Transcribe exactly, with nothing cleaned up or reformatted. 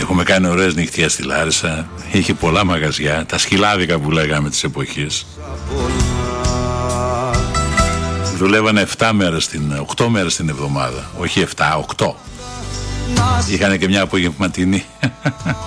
Έχουμε κάνει ωραίες νυχτιές στη Λάρισα. Είχε πολλά μαγαζιά, τα σκυλάδικα που λέγαμε τις εποχές. Δουλεύανε επτά μέρες την, οκτώ μέρες την εβδομάδα. Όχι επτά, οκτώ. Είχανε και μια απογευματινή.